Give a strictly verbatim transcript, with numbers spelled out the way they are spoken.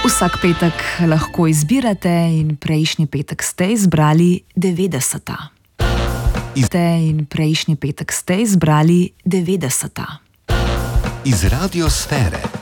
Vsak petek lahko izbirate in prejšnji petek ste izbrali devetdeseta. In prejšnji petek ste izbrali devetdeseta. Iz radiosfere.